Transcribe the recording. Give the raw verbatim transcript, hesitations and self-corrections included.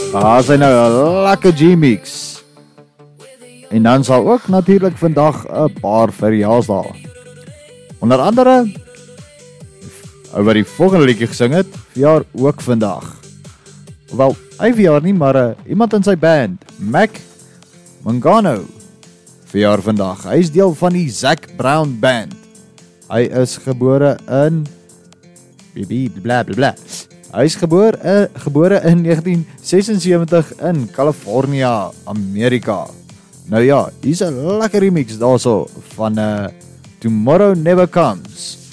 Daar is nou 'n lekker G-mix. En dan sal ook natuurlik vandag 'n paar verjaarsdae. Onder andere oor die volgende liedjie gesing het, verjaar ook vandag. Wel, hy verjaar nie, maar uh, iemand in sy band, Mac Mangano, verjaar vandag. Hy is deel van die Zac Brown Band. Hy is gebore in bla bla bla. Hy is gebore, uh, gebore in negentien sesensewentig in California, Amerika. Nou ja, hier is 'n lekker remix daarso van uh, Tomorrow Never Comes.